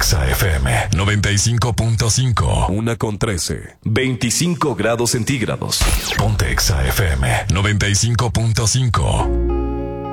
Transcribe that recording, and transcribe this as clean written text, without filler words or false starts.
Exa FM 95.5. 1:13. 25 grados centígrados. Ponte Exa FM 95.5.